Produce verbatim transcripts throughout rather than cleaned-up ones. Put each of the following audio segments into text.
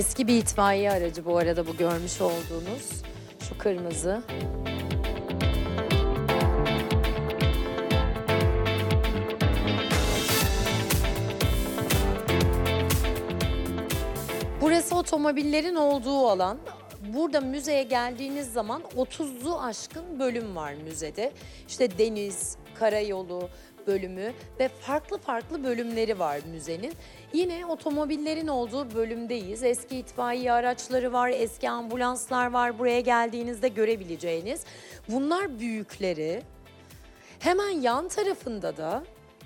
Eski bir itfaiye aracı bu arada bu görmüş olduğunuz. Şu kırmızı. Burası otomobillerin olduğu alan. Burada müzeye geldiğiniz zaman otuz'u aşkın bölüm var müzede. İşte deniz, karayolu bölümü ve farklı farklı bölümleri var müzenin. Yine otomobillerin olduğu bölümdeyiz. Eski itfaiye araçları var, eski ambulanslar var buraya geldiğinizde görebileceğiniz. Bunlar büyükleri. Hemen yan tarafında da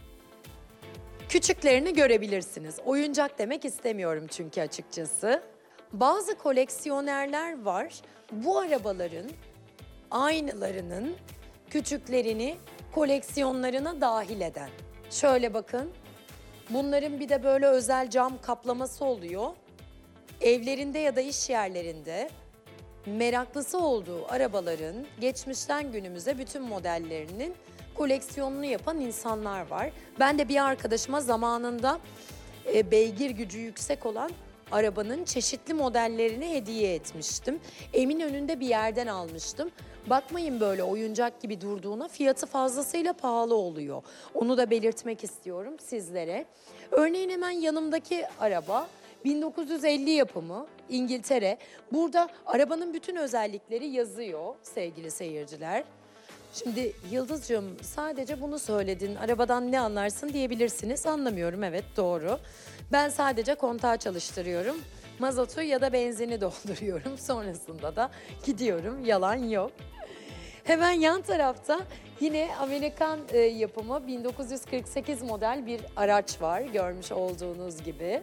küçüklerini görebilirsiniz. Oyuncak demek istemiyorum çünkü açıkçası. Bazı koleksiyonerler var. Bu arabaların aynalarının küçüklerini koleksiyonlarına dahil eden. Şöyle bakın. Bunların bir de böyle özel cam kaplaması oluyor. Evlerinde ya da iş yerlerinde meraklısı olduğu arabaların geçmişten günümüze bütün modellerinin koleksiyonunu yapan insanlar var. Ben de bir arkadaşıma zamanında e, beygir gücü yüksek olan arabanın çeşitli modellerini hediye etmiştim. Eminönü'nde bir yerden almıştım. Bakmayın böyle oyuncak gibi durduğuna, fiyatı fazlasıyla pahalı oluyor. Onu da belirtmek istiyorum sizlere. Örneğin hemen yanımdaki araba bin dokuz yüz elli yapımı, İngiltere. Burada arabanın bütün özellikleri yazıyor sevgili seyirciler. Şimdi Yıldızcığım sadece bunu söyledin, arabadan ne anlarsın diyebilirsiniz. Anlamıyorum, evet doğru. Ben sadece kontağı çalıştırıyorum. Mazotu ya da benzini dolduruyorum. Sonrasında da gidiyorum, yalan yok. Hemen yan tarafta yine Amerikan e, yapımı bin dokuz yüz kırk sekiz model bir araç var görmüş olduğunuz gibi.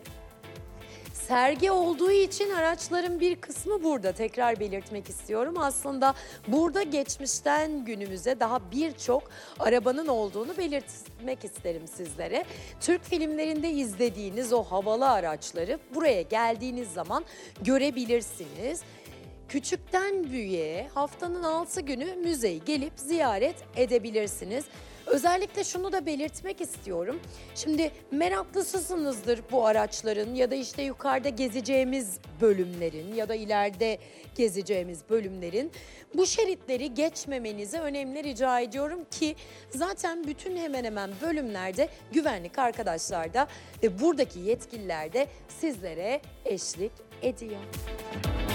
Sergi olduğu için araçların bir kısmı burada, tekrar belirtmek istiyorum. Aslında burada geçmişten günümüze daha birçok arabanın olduğunu belirtmek isterim sizlere. Türk filmlerinde izlediğiniz o havalı araçları buraya geldiğiniz zaman görebilirsiniz. Küçükten büyüğe haftanın altı günü müzeyi gelip ziyaret edebilirsiniz. Özellikle şunu da belirtmek istiyorum. Şimdi meraklısısınızdır bu araçların ya da işte yukarıda gezeceğimiz bölümlerin ya da ileride gezeceğimiz bölümlerin bu şeritleri geçmemenizi önemli rica ediyorum ki zaten bütün hemen hemen bölümlerde güvenlik arkadaşlar da ve buradaki yetkililer de sizlere eşlik ediyor.